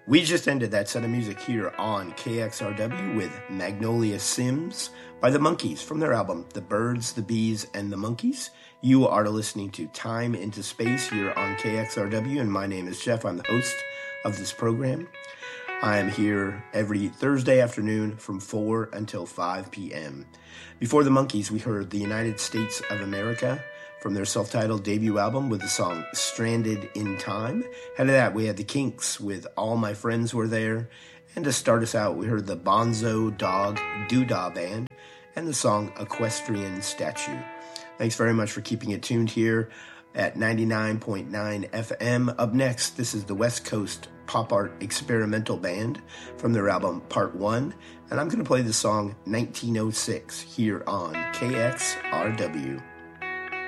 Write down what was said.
We just ended that set of music here on KXRW with Magnolia Sims by the Monkees from their album The Birds, the Bees, and the Monkees. You are listening to Time into Space here on KXRW, and my name is Jeff. I'm the host of this program. I am here every Thursday afternoon from 4 until 5 p.m. Before the Monkees, we heard The United States of America from their self-titled debut album with the song Stranded in Time. Ahead of that, we had the Kinks with All My Friends Were There. And to start us out, we heard the Bonzo Dog Doodah Band and the song Equestrian Statue. Thanks very much for keeping it tuned here at 99.9 FM. Up next, this is the West Coast Pop Art Experimental Band from their album Part 1. And I'm going to play the song 1906 here on KXRW.